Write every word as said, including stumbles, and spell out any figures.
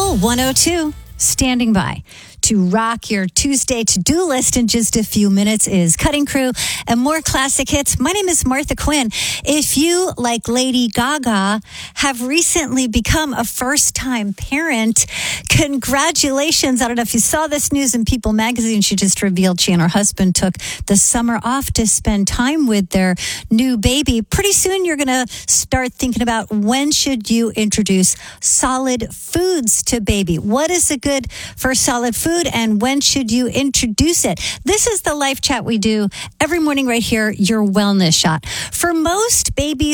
Cool one oh two, standing by to rock your Tuesday to-do list in just a few minutes is Cutting Crew and more classic hits. My name is Martha Quinn. If you, like Lady Gaga, have recently become a first-time parent, congratulations. I don't know if you saw this news in People magazine. She just revealed she and her husband took the summer off to spend time with their new baby. Pretty soon you're going to start thinking about when should you introduce solid foods to baby. What is a good for solid food? And when should you introduce it? This is the life chat we do every morning right here, your wellness shot. For most babies,